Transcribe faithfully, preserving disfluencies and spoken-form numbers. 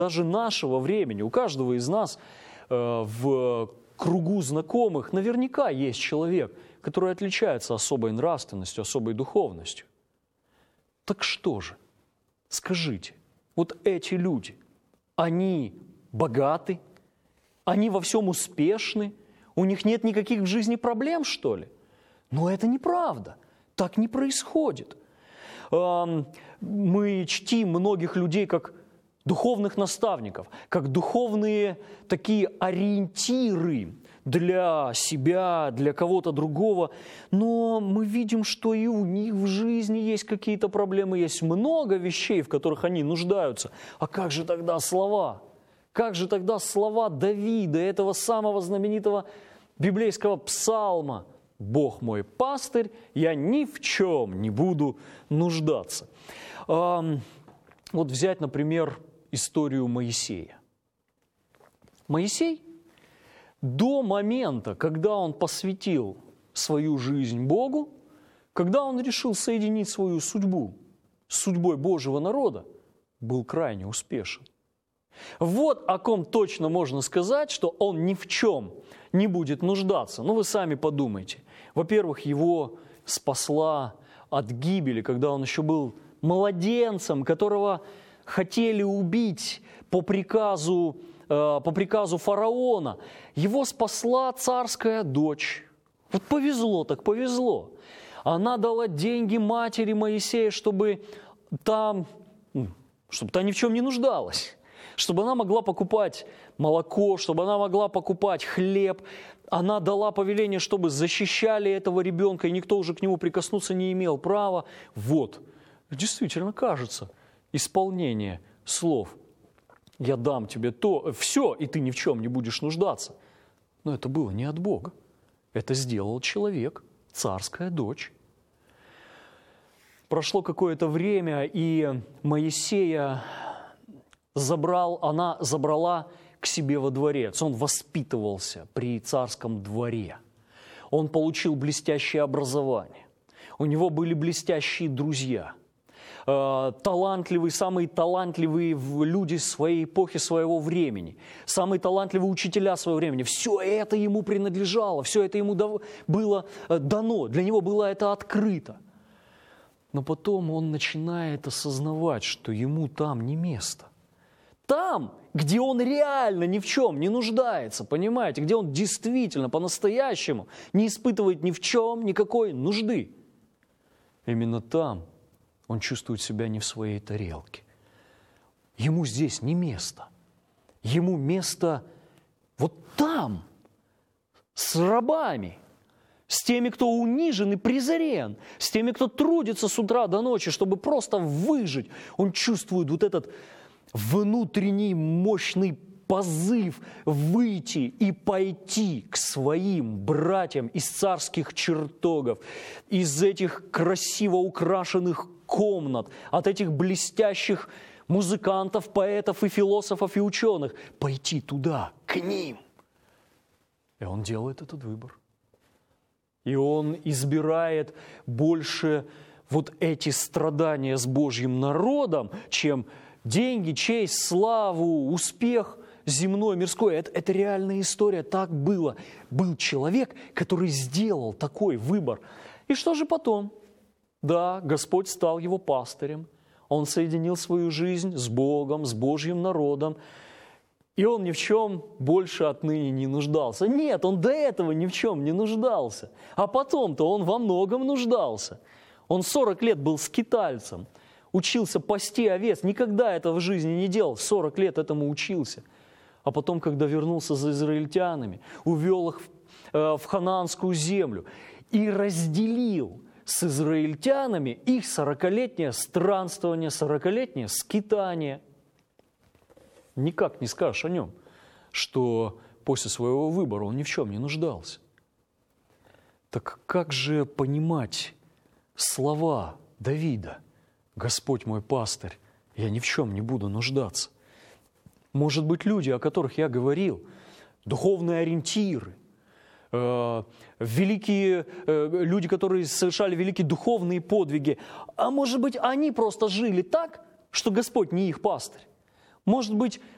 даже нашего времени. У каждого из нас э, в кругу знакомых наверняка есть человек, который отличается особой нравственностью, особой духовностью. Так что же? Скажите, вот эти люди, они богаты, они во всем успешны, у них нет никаких в жизни проблем, что ли? Но это неправда, так не происходит. Мы чтим многих людей как духовных наставников, как духовные такие ориентиры для себя, для кого-то другого, но мы видим, что и у них в жизни есть какие-то проблемы, есть много вещей, в которых они нуждаются. А как же тогда слова? Как же тогда слова Давида, этого самого знаменитого библейского псалма? «Бог мой пастырь, я ни в чем не буду нуждаться». Вот взять, например, историю Моисея. Моисей до момента, когда он посвятил свою жизнь Богу, когда он решил соединить свою судьбу с судьбой Божьего народа, был крайне успешен. Вот о ком точно можно сказать, что он ни в чем не будет нуждаться. Ну, вы сами подумайте. Во-первых, его спасла от гибели, когда он еще был младенцем, которого хотели убить по приказу, э, по приказу фараона. Его спасла царская дочь. Вот повезло так повезло. Она дала деньги матери Моисея, чтобы там, чтобы та ни в чем не нуждалась. Чтобы она могла покупать молоко, чтобы она могла покупать хлеб. Она дала повеление, чтобы защищали этого ребенка, и никто уже к нему прикоснуться не имел права. Вот, действительно кажется, исполнение слов. Я дам тебе то, все, и ты ни в чем не будешь нуждаться. Но это было не от Бога. Это сделал человек, царская дочь. Прошло какое-то время, и Моисея забрал, она забрала к себе во дворец. Он воспитывался при царском дворе. Он получил блестящее образование. У него были блестящие друзья. Талантливые, самые талантливые люди своей эпохи, своего времени. Самые талантливые учителя своего времени. Все это ему принадлежало, все это ему было дано, для него было это открыто. Но потом он начинает осознавать, что ему там не место. Там, где он реально ни в чем не нуждается, понимаете, где он действительно по-настоящему не испытывает ни в чем никакой нужды. Именно там он чувствует себя не в своей тарелке. Ему здесь не место. Ему место вот там, с рабами, с теми, кто унижен и презрен, с теми, кто трудится с утра до ночи, чтобы просто выжить. Он чувствует вот этот внутренний мощный позыв выйти и пойти к своим братьям из царских чертогов, из этих красиво украшенных комнат, от этих блестящих музыкантов, поэтов и философов и ученых, пойти туда, к ним. И он делает этот выбор. И он избирает больше вот эти страдания с Божьим народом, чем деньги, честь, славу, успех земной, мирской. Это, это реальная история, так было. Был человек, который сделал такой выбор. И что же потом? Да, Господь стал его пастырем. Он соединил свою жизнь с Богом, с Божьим народом. И он ни в чем больше отныне не нуждался. Нет, он до этого ни в чем не нуждался. А потом-то он во многом нуждался. Он сорок лет был скитальцем. Учился пасти овец, никогда этого в жизни не делал, сорок лет этому учился. А потом, когда вернулся за израильтянами, увел их в, в ханаанскую землю и разделил с израильтянами их сорокалетнее странствование, сорокалетнее скитание. Никак не скажешь о нем, что после своего выбора он ни в чем не нуждался. Так как же понимать слова Давида? «Господь мой пастырь, я ни в чем не буду нуждаться». Может быть, люди, о которых я говорил, духовные ориентиры, э, великие э, люди, которые совершали великие духовные подвиги, а может быть, они просто жили так, что Господь не их пастырь. Может быть,